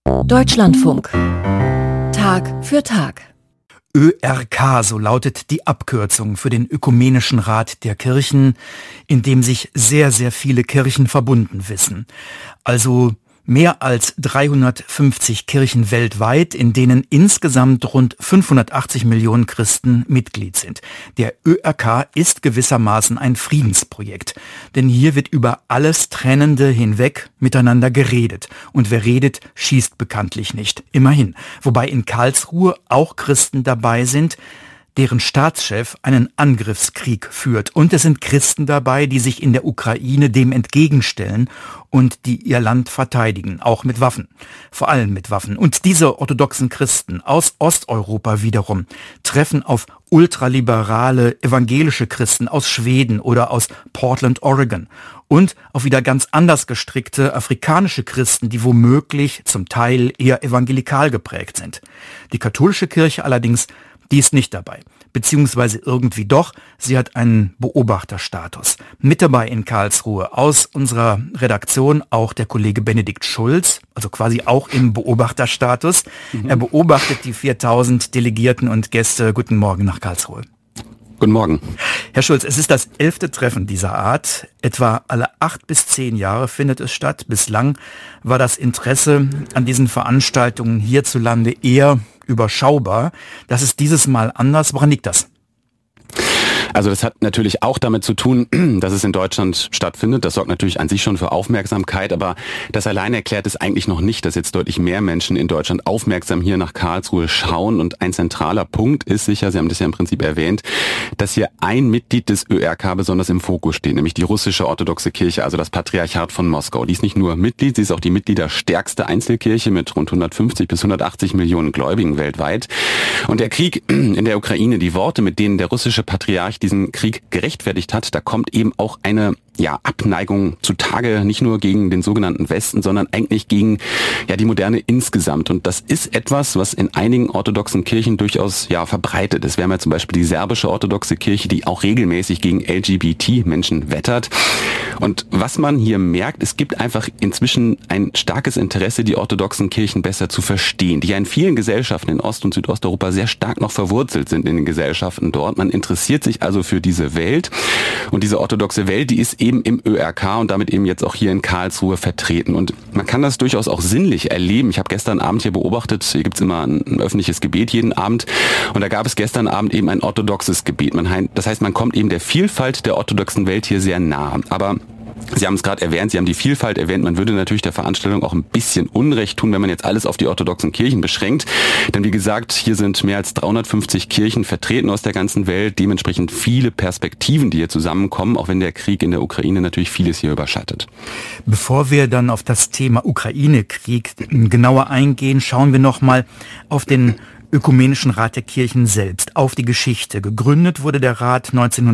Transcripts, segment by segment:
Deutschlandfunk. Tag für Tag. ÖRK, so lautet die Abkürzung für den Ökumenischen Rat der Kirchen, in dem sich sehr, sehr viele Kirchen verbunden wissen. Also mehr als 350 Kirchen weltweit, in denen insgesamt rund 580 Millionen Christen Mitglied sind. Der ÖRK ist gewissermaßen ein Friedensprojekt, denn hier wird über alles Trennende hinweg miteinander geredet. Und wer redet, schießt bekanntlich nicht. Immerhin. Wobei in Karlsruhe auch Christen dabei sind, deren Staatschef einen Angriffskrieg führt. Und es sind Christen dabei, die sich in der Ukraine dem entgegenstellen und die ihr Land verteidigen, auch mit Waffen, vor allem mit Waffen. Und diese orthodoxen Christen aus Osteuropa wiederum treffen auf ultraliberale evangelische Christen aus Schweden oder aus Portland, Oregon und auf wieder ganz anders gestrickte afrikanische Christen, die womöglich zum Teil eher evangelikal geprägt sind. Die katholische Kirche allerdings, die ist nicht dabei, beziehungsweise irgendwie doch, sie hat einen Beobachterstatus. Mit dabei in Karlsruhe aus unserer Redaktion auch der Kollege Benedikt Schulz, also quasi auch im Beobachterstatus. Er beobachtet die 4000 Delegierten und Gäste. Guten Morgen nach Karlsruhe. Guten Morgen. Herr Schulz, es ist das 11. Treffen dieser Art. Etwa alle 8 bis 10 Jahre findet es statt. Bislang war das Interesse an diesen Veranstaltungen hierzulande eher überschaubar. Das ist dieses Mal anders. Woran liegt das? Also das hat natürlich auch damit zu tun, dass es in Deutschland stattfindet. Das sorgt natürlich an sich schon für Aufmerksamkeit, aber das allein erklärt es eigentlich noch nicht, dass jetzt deutlich mehr Menschen in Deutschland aufmerksam hier nach Karlsruhe schauen. Und ein zentraler Punkt ist sicher, Sie haben das ja im Prinzip erwähnt, dass hier ein Mitglied des ÖRK besonders im Fokus steht, nämlich die russische orthodoxe Kirche, also das Patriarchat von Moskau. Die ist nicht nur Mitglied, sie ist auch die mitgliederstärkste Einzelkirche mit rund 150 bis 180 Millionen Gläubigen weltweit. Und der Krieg in der Ukraine, die Worte, mit denen der russische Patriarch diesen Krieg gerechtfertigt hat, da kommt eben auch eine Abneigung zutage, nicht nur gegen den sogenannten Westen, sondern eigentlich gegen die Moderne insgesamt. Und das ist etwas, was in einigen orthodoxen Kirchen durchaus verbreitet ist. Wir haben ja zum Beispiel die serbische orthodoxe Kirche, die auch regelmäßig gegen LGBT-Menschen wettert. Und was man hier merkt, es gibt einfach inzwischen ein starkes Interesse, die orthodoxen Kirchen besser zu verstehen, die ja in vielen Gesellschaften in Ost- und Südosteuropa sehr stark noch verwurzelt sind in den Gesellschaften dort. Man interessiert sich also für diese Welt. Und diese orthodoxe Welt, die ist eben im ÖRK und damit eben jetzt auch hier in Karlsruhe vertreten. Und man kann das durchaus auch sinnlich erleben. Ich habe gestern Abend hier beobachtet, hier gibt's immer ein öffentliches Gebet jeden Abend. Und da gab es gestern Abend eben ein orthodoxes Gebet. Das heißt, man kommt eben der Vielfalt der orthodoxen Welt hier sehr nah. Aber Sie haben es gerade erwähnt, Sie haben die Vielfalt erwähnt. Man würde natürlich der Veranstaltung auch ein bisschen Unrecht tun, wenn man jetzt alles auf die orthodoxen Kirchen beschränkt. Denn wie gesagt, hier sind mehr als 350 Kirchen vertreten aus der ganzen Welt. Dementsprechend viele Perspektiven, die hier zusammenkommen, auch wenn der Krieg in der Ukraine natürlich vieles hier überschattet. Bevor wir dann auf das Thema Ukraine-Krieg genauer eingehen, schauen wir nochmal auf den Ökumenischen Rat der Kirchen selbst, auf die Geschichte. Gegründet wurde der Rat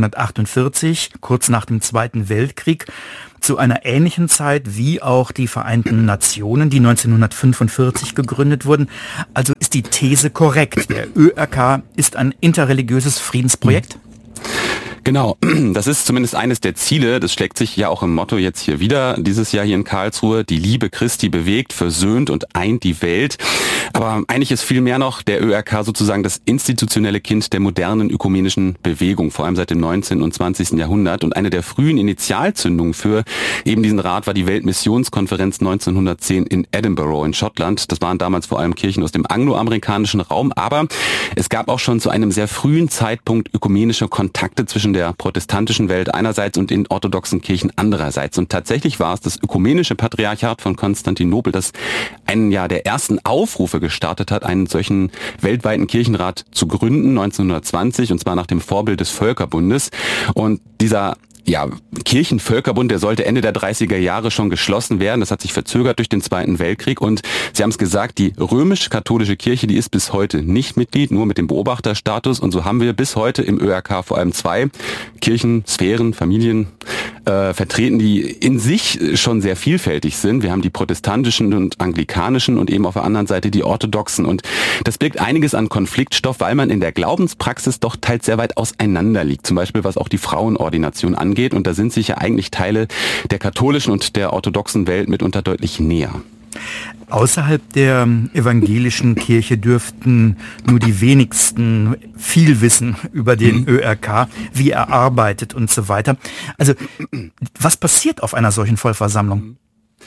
1948, kurz nach dem Zweiten Weltkrieg, zu einer ähnlichen Zeit wie auch die Vereinten Nationen, die 1945 gegründet wurden. Also ist die These korrekt, der ÖRK ist ein interreligiöses Friedensprojekt? Genau, das ist zumindest eines der Ziele, das schlägt sich ja auch im Motto jetzt hier wieder, dieses Jahr hier in Karlsruhe, die Liebe Christi bewegt, versöhnt und eint die Welt. Aber eigentlich ist viel mehr noch der ÖRK sozusagen das institutionelle Kind der modernen ökumenischen Bewegung, vor allem seit dem 19. und 20. Jahrhundert. Und eine der frühen Initialzündungen für eben diesen Rat war die Weltmissionskonferenz 1910 in Edinburgh in Schottland. Das waren damals vor allem Kirchen aus dem angloamerikanischen Raum, aber es gab auch schon zu einem sehr frühen Zeitpunkt ökumenische Kontakte zwischen der protestantischen Welt einerseits und den orthodoxen Kirchen andererseits. Und tatsächlich war es das ökumenische Patriarchat von Konstantinopel, das einen der ersten Aufrufe gestartet hat, einen solchen weltweiten Kirchenrat zu gründen, 1920, und zwar nach dem Vorbild des Völkerbundes. Und dieser Kirchenvölkerbund, der sollte Ende der 30er Jahre schon geschlossen werden. Das hat sich verzögert durch den Zweiten Weltkrieg. Und Sie haben es gesagt, die römisch-katholische Kirche, die ist bis heute nicht Mitglied, nur mit dem Beobachterstatus. Und so haben wir bis heute im ÖRK vor allem 2 Kirchensphären, Familien vertreten, die in sich schon sehr vielfältig sind. Wir haben die protestantischen und anglikanischen und eben auf der anderen Seite die orthodoxen. Und das birgt einiges an Konfliktstoff, weil man in der Glaubenspraxis doch teils sehr weit auseinander liegt. Zum Beispiel was auch die Frauenordination angeht. Und da sind sich ja eigentlich Teile der katholischen und der orthodoxen Welt mitunter deutlich näher. Außerhalb der evangelischen Kirche dürften nur die wenigsten viel wissen über den ÖRK, wie er arbeitet und so weiter. Also, was passiert auf einer solchen Vollversammlung?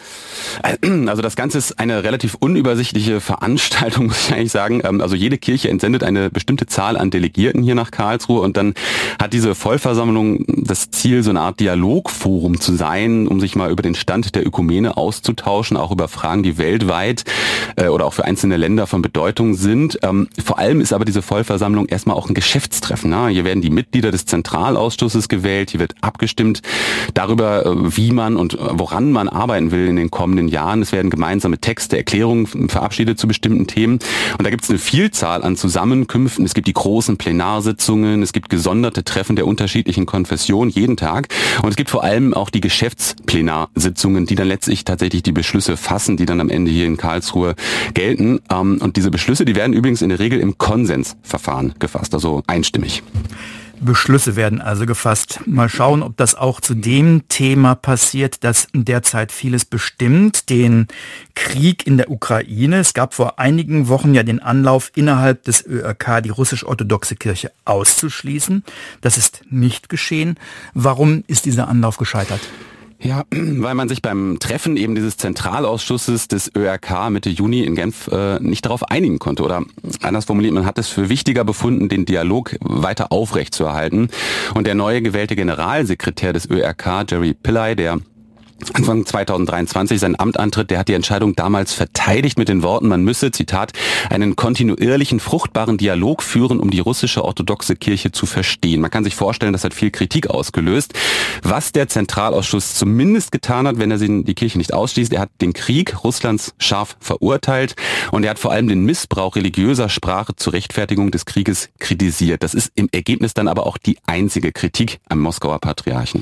Also das Ganze ist eine relativ unübersichtliche Veranstaltung, muss ich eigentlich sagen. Also jede Kirche entsendet eine bestimmte Zahl an Delegierten hier nach Karlsruhe und dann hat diese Vollversammlung das Ziel, so eine Art Dialogforum zu sein, um sich mal über den Stand der Ökumene auszutauschen, auch über Fragen, die weltweit oder auch für einzelne Länder von Bedeutung sind. Vor allem ist aber diese Vollversammlung erstmal auch ein Geschäftstreffen. Hier werden die Mitglieder des Zentralausschusses gewählt, hier wird abgestimmt darüber, wie man und woran man arbeiten will in den kommenden Jahren. Es werden gemeinsame Texte, Erklärungen verabschiedet zu bestimmten Themen. Und da gibt es eine Vielzahl an Zusammenkünften. Es gibt die großen Plenarsitzungen, es gibt gesonderte Treffen der unterschiedlichen Konfessionen jeden Tag. Und es gibt vor allem auch die Geschäftsplenarsitzungen, die dann letztlich tatsächlich die Beschlüsse fassen, die dann am Ende hier in Karlsruhe gelten. Und diese Beschlüsse, die werden übrigens in der Regel im Konsensverfahren gefasst, also einstimmig. Beschlüsse werden also gefasst. Mal schauen, ob das auch zu dem Thema passiert, das derzeit vieles bestimmt, den Krieg in der Ukraine. Es gab vor einigen Wochen ja den Anlauf, innerhalb des ÖRK die russisch-orthodoxe Kirche auszuschließen. Das ist nicht geschehen. Warum ist dieser Anlauf gescheitert? Ja, weil man sich beim Treffen eben dieses Zentralausschusses des ÖRK Mitte Juni in Genf nicht darauf einigen konnte. Oder anders formuliert, man hat es für wichtiger befunden, den Dialog weiter aufrechtzuerhalten. Und der neue gewählte Generalsekretär des ÖRK, Jerry Pillay, der Anfang 2023 sein Amt antritt, der hat die Entscheidung damals verteidigt mit den Worten, man müsse, Zitat, einen kontinuierlichen, fruchtbaren Dialog führen, um die russische orthodoxe Kirche zu verstehen. Man kann sich vorstellen, das hat viel Kritik ausgelöst. Was der Zentralausschuss zumindest getan hat, wenn er die Kirche nicht ausschließt, er hat den Krieg Russlands scharf verurteilt und er hat vor allem den Missbrauch religiöser Sprache zur Rechtfertigung des Krieges kritisiert. Das ist im Ergebnis dann aber auch die einzige Kritik am Moskauer Patriarchen.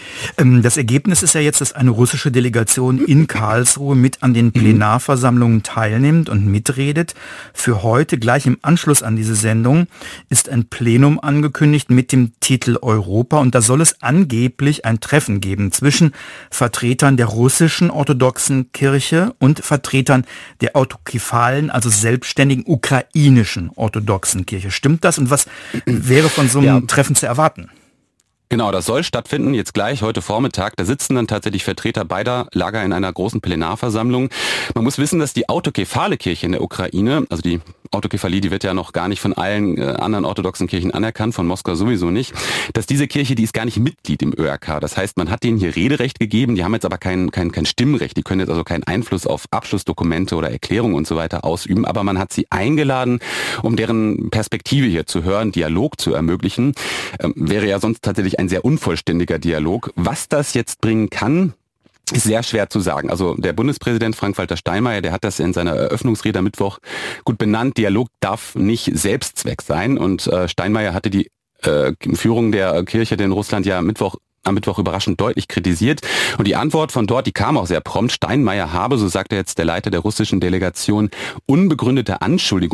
Das Ergebnis ist ja jetzt, dass eine russische Delegation in Karlsruhe mit an den Plenarversammlungen teilnimmt und mitredet. Für heute, gleich im Anschluss an diese Sendung, ist ein Plenum angekündigt mit dem Titel Europa. Und da soll es angeblich ein Treffen geben zwischen Vertretern der russischen orthodoxen Kirche und Vertretern der autokephalen, also selbstständigen ukrainischen orthodoxen Kirche. Stimmt das? Und was wäre von so einem Treffen zu erwarten? Genau, das soll stattfinden, jetzt gleich, heute Vormittag. Da sitzen dann tatsächlich Vertreter beider Lager in einer großen Plenarversammlung. Man muss wissen, dass die autokephale Kirche in der Ukraine, also die Autokephalie, die wird ja noch gar nicht von allen anderen orthodoxen Kirchen anerkannt, von Moskau sowieso nicht, dass diese Kirche, die ist gar nicht Mitglied im ÖRK. Das heißt, man hat denen hier Rederecht gegeben, die haben jetzt aber kein Stimmrecht, die können jetzt also keinen Einfluss auf Abschlussdokumente oder Erklärungen und so weiter ausüben, aber man hat sie eingeladen, um deren Perspektive hier zu hören, Dialog zu ermöglichen. Wäre ja sonst tatsächlich ein sehr unvollständiger Dialog. Was das jetzt bringen kann, ist sehr schwer zu sagen. Also der Bundespräsident Frank-Walter Steinmeier, der hat das in seiner Eröffnungsrede am Mittwoch gut benannt. Dialog darf nicht Selbstzweck sein. Und Steinmeier hatte die Führung der Kirche in Russland ja am Mittwoch überraschend deutlich kritisiert. Und die Antwort von dort, die kam auch sehr prompt. Steinmeier habe, so sagte jetzt der Leiter der russischen Delegation, unbegründete Anschuldigungen